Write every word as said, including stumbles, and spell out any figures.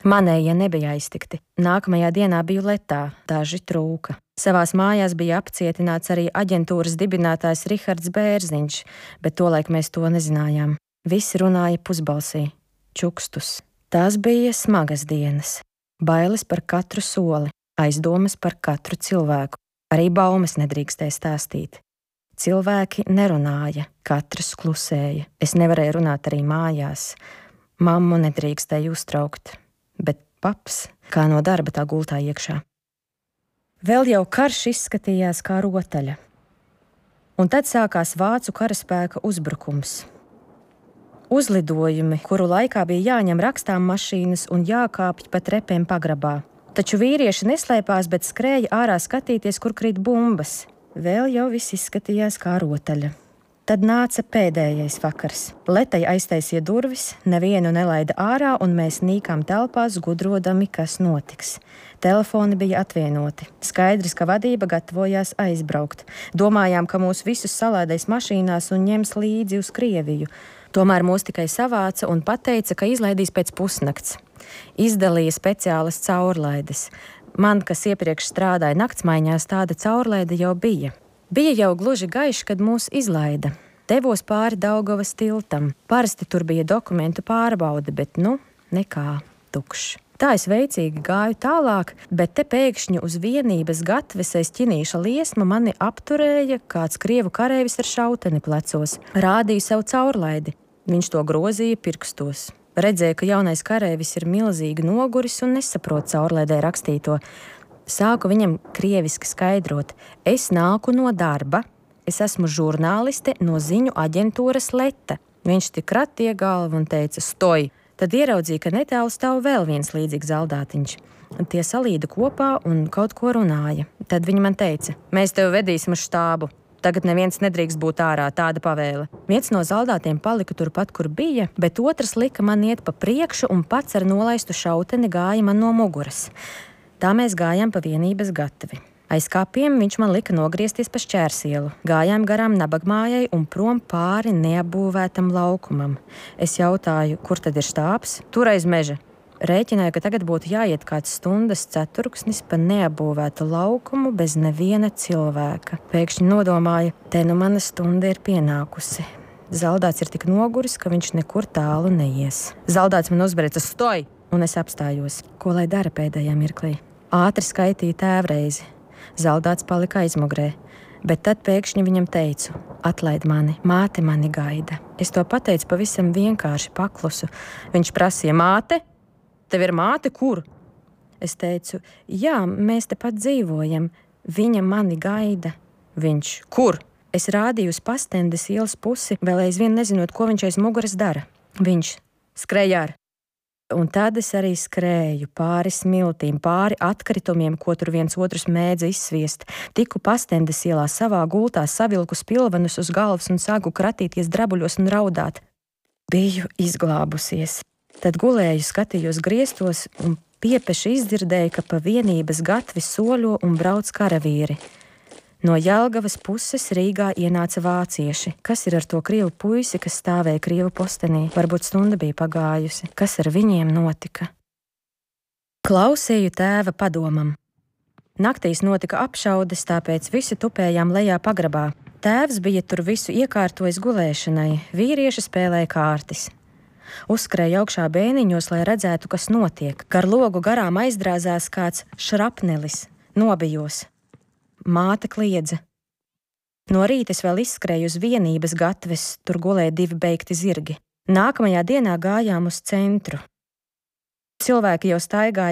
Manējie nebija aiztikti. Nākamajā dienā biju Letā, daži trūka. Savās mājās bija apcietināts arī aģentūras dibinātājs Rihards Bērziņš, bet tolaik mēs to nezinājām. Visi runāja pusbalsī, čukstus. Tās bija smagas dienas, bailes par katru soli, aizdomas par katru cilvēku. Arī baumas nedrīkstēja stāstīt. Cilvēki nerunāja, katrs klusēja. Es nevarēju runāt arī mājās. Mammu nedrīkstēja uztraukt. Bet paps kā no darba tā gultā iekšā. Vēl jau karš izskatījās kā rotaļa. Un tad sākās vācu karaspēka uzbrukums. Uzlidojumi, kuru laikā bija jāņem rakstām mašīnas un jākāpj pa trepēm pagrabā. Taču vīrieši neslēpās, bet skrēja ārā skatīties, kur krīt bumbas. Vēl jau viss izskatījās kā rotaļa. Tad nāca pēdējais vakars. Letai aiztaisīja durvis, nevienu nelaida ārā, un mēs nīkām telpās, gudrodami, kas notiks. Telefoni bija atvienoti. Skaidrs, ka vadība gatavojās aizbraukt. Domājām, ka mūs visus salādēs mašīnās un ņems līdzi uz Krieviju. Tomēr mūs tikai savāca un pateica, ka izlaidīs pēc pusnakts. Izdalīja speciālas caurlaides. Man, kas iepriekš strādāja naktsmaiņās, tāda caurlaide jau bija. Bija jau gluži gaišs, kad mūs izlaida. Devos pāri Daugavas tiltam. Parasti tur bija dokumentu pārbaude, bet nu, nekā, tukšs. Tā es veicīgi gāju tālāk, bet te pēkšņi uz vienības gatves aiz ķinīša liesma mani apturēja kāds krievu kareivis ar šauteni plecos. Rādīja savu caurlaidi. Viņš to grozīja pirkstos. Redzēja, ka jaunais kareivis ir milzīgi noguris un nesaprot caurlaidē rakstīto. Sāku viņam krieviski skaidrot. Es nāku no darba. Es esmu žurnāliste no ziņu aģentūras Leta. Viņš tik ratīja galvu un teica stoj. Tad ieraudzīja, ka netālu stāv vēl viens līdzīgs zaldātiņš. Tie salīda kopā un kaut ko runāja. Tad viņi man teica, mēs tevi vedīsim uz štābu. Tagad neviens nedrīkst būt ārā, tāda pavēle. Viens no zaldātiem palika turpat, kur bija, bet otrs lika man iet pa priekšu un pats ar nolaistu šauteni gāja man no muguras. Tā mēs gājām pa vienības gatvi. Aiz kāpiem viņš man lika nogriezties pa šķērsielu. Gājām garām nabagmājai un prom pāri neapbūvētam laukumam. Es jautāju, kur tad ir štābs? Tur aiz meža. Rēķināju, ka tagad būtu jāiet kāds stundas ceturksnis pa neapbūvētu laukumu bez neviena cilvēka. Pēkšņi nodomāju, te nu mana stunda ir pienākusi. Zaldāts ir tik noguris, ka viņš nekur tālu neies. Zaldāts man uzbreca stoj! Un es apstājos. Ko lai dara pēdējā mirklī? Ātri skaitīja tēvreizi. Zaldāts palika aizmugurē. Bet tad pēkšņi viņam teicu, atlaid mani, māte mani gaida. Es to pateicu pavisam vienkārši paklusu. Viņš prasīja, māte? Tev ir māte, kur? Es teicu, jā, mēs tepat dzīvojam. Viņa mani gaida. Viņš, kur? Es rādīju uz Pastendes ielas pusi, vēl aizvien nezinot, ko viņš aiz muguras dara. Viņš, skrēj ār. Un tad es arī skrēju pāri smiltīm, pāri atkritumiem, ko tur viens otrs mēdza izsviest. Tiku Pastendes ielā savā gultā, savilku spilvenus uz galvas un sāku kratīties drabuļos un raudāt. Biju izglābusies. Tad gulēju, skatījos griestos un piepeši izdzirdēju, ka pa vienības gatvi soļo un brauc karavīri. No Jelgavas puses Rīgā ienāca vācieši. Kas ir ar to krievu puisi, kas stāvēja krievu postenī? Varbūt stunda bija pagājusi. Kas ar viņiem notika? Klausīju tēva padomam. Naktīs notika apšaudes, tāpēc visi tupējām lejā pagrabā. Tēvs bija tur visu iekārtojis gulēšanai. Vīrieši spēlēja kārtis. Uzskrēja augšā bēniņos, lai redzētu, kas notiek. Gar logu garām aizdrāzās kāds šrapnelis. Nobijos. Māte kliedza. No rīta es vēl izskrēju uz vienības gatves, tur gulēja divi beigti zirgi. Nākamajā dienā gājām uz centru. Cilvēki jau staigāja